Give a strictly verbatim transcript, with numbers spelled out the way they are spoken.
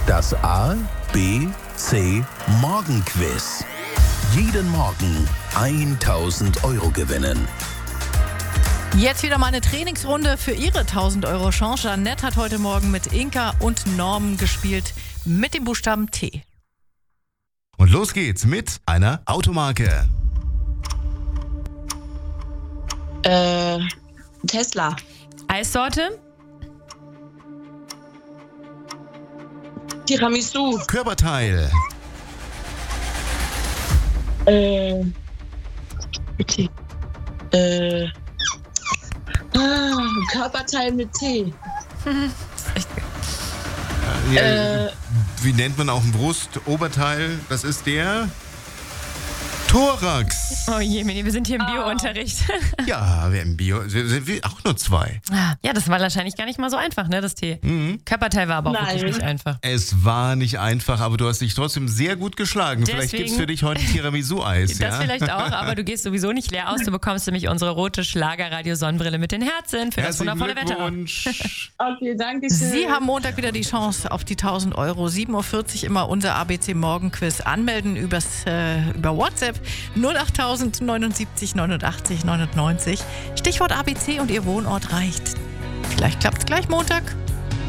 Das A, B, C Morgenquiz. Jeden Morgen tausend Euro gewinnen. Jetzt wieder mal eine Trainingsrunde für Ihre tausend Euro Chance. Jeanette hat heute Morgen mit Inka und Norman gespielt mit dem Buchstaben T. Und los geht's mit einer Automarke. Äh, Tesla. Eissorte? Tiramisu. Körperteil. Äh, T. Äh, ah, Körperteil mit T. Ja, Äh. Wie nennt man auch ein Brust-Oberteil? Das ist der Thorax. Oh je, Mini, wir sind hier im Biounterricht. Ja, wir im Bio sind wir auch nur zwei. Ja, das war wahrscheinlich gar nicht mal so einfach, ne, das T. Mhm. Körperteil war aber auch Nein. wirklich nicht einfach. Es war nicht einfach, aber du hast dich trotzdem sehr gut geschlagen. Vielleicht Deswegen- gibt's für dich heute ein Tiramisu-Eis, Das ja? vielleicht auch, aber du gehst sowieso nicht leer aus. Du bekommst nämlich unsere rote Schlagerradio-Sonnenbrille mit den Herzen für das Herzlichen wundervolle Wetter. Glückwunsch. Okay, danke schön. Sie haben Montag wieder die Chance auf die tausend Euro. sieben Uhr vierzig immer unser A B C Morgenquiz. Anmelden übers, äh, über WhatsApp null acht neunundsiebzig neunundachtzig neunundneunzig. Stichwort A B C und Ihr Wohnort reicht. Vielleicht klappt's gleich Montag.